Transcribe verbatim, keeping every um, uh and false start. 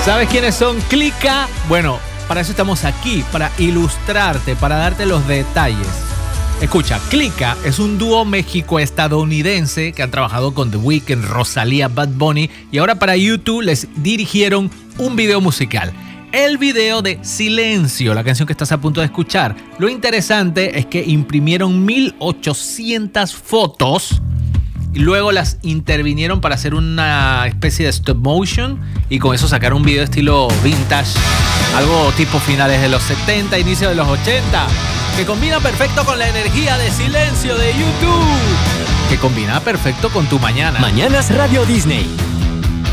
¿Sabes quiénes son Clica? Bueno, para eso estamos aquí, para ilustrarte, para darte los detalles. Escucha, Clica es un dúo México-estadounidense que han trabajado con The Weeknd, Rosalía, Bad Bunny y ahora para YouTube les dirigieron un video musical. El video de Silencio, la canción que estás a punto de escuchar. Lo interesante es que imprimieron mil ochocientas fotos y luego las intervinieron para hacer una especie de stop motion y con eso sacaron un video estilo vintage, algo tipo finales de los setenta, inicio de los ochenta, que combina perfecto con la energía de Silencio de YouTube, que combina perfecto con tu mañana. Mañanas Radio Disney.